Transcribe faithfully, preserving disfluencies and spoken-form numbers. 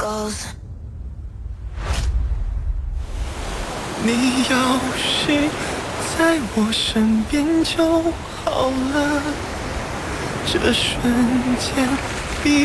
goes. 你要是在我身边就好了，这瞬间。